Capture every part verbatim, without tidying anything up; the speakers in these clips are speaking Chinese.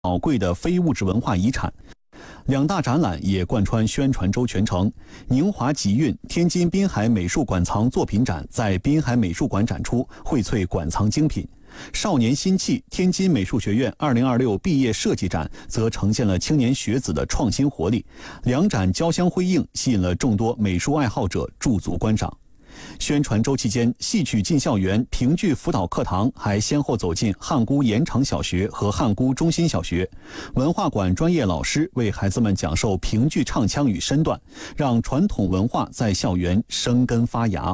宝贵的非物质文化遗产。两大展览也贯穿宣传周全程。宁华集运天津滨海美术馆藏作品展在滨海美术馆展出，荟萃馆藏精品。少年心气天津美术学院二零二六毕业设计展则呈现了青年学子的创新活力，两展交相辉映，吸引了众多美术爱好者驻足观赏。宣传周期间，戏曲进校园评剧辅导课堂还先后走进汉沽延长小学和汉沽中心小学，文化馆专业老师为孩子们讲授评剧唱腔与身段，让传统文化在校园生根发芽。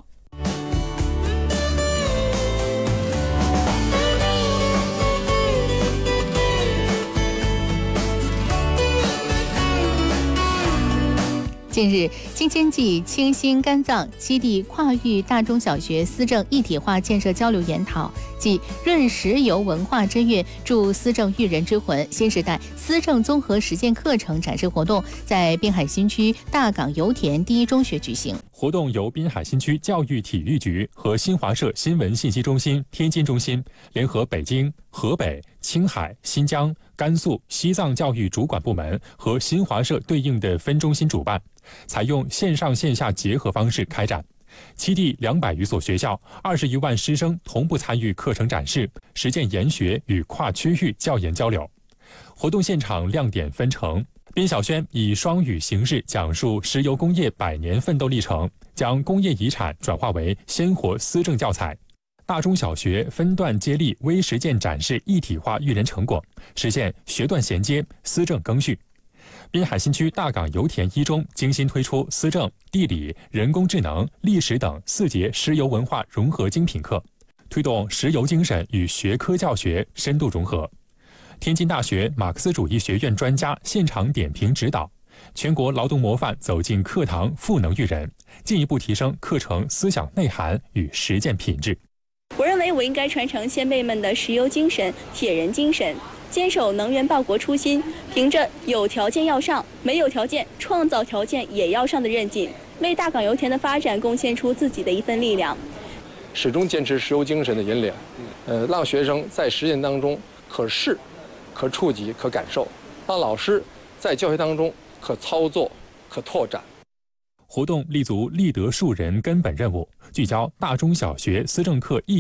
近日，京津冀清新肝脏七地跨域大中小学思政一体化建设交流研讨暨润石油文化之月助思政育人之魂新时代思政综合实践课程展示活动在滨海新区大港油田第一中学举行。 活动由滨海新区教育体育局和新华社新闻信息中心天津中心联合北京、河北、青海、新疆、甘肃、西藏教育主管部门和新华社对应的分中心主办，采用线上线下结合方式开展。七地两百余所学校、二十余万师生同步参与课程展示、实践研学与跨区域教研交流。活动现场亮点纷呈，滨小轩以双语形式讲述石油工业百年奋斗历程，将工业遗产转化为鲜活思政教材。大中小学分段接力微实践展示一体化育人成果，实现学段衔接、思政更续。滨海新区大港油田一中精心推出思政、地理、人工智能、历史等四节石油文化融合精品课，推动石油精神与学科教学深度融合。天津大学马克思主义学院专家现场点评指导，全国劳动模范走进课堂赋能育人，进一步提升课程思想内涵与实践品质。 我认为我应该传承先辈们的石油精神、铁人精神，坚守能源报国初心，凭着有条件要上，没有条件创造条件也要上的韧劲，为大港油田的发展贡献出自己的一份力量。 始终坚持石油精神的引领，呃，让学生在实践当中可视、可触及、可感受，让老师在教学当中可操作、可拓展。 活动立足立德树人根本任务，聚焦大中小学思政课一